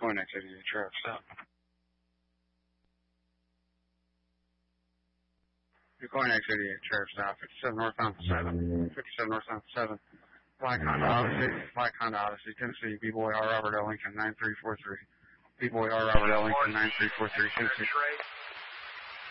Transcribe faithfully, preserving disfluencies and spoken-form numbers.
Recording activity at traffic stop. Recording activity at traffic stop. fifty-seven North Alpha seven. fifty-seven North Alpha seven. Black Honda Odyssey. Black Honda Odyssey. Tennessee. B-Boy R. Robert Ellington nine three four three. B-Boy R. Robert Ellington nine three four three. Tennessee.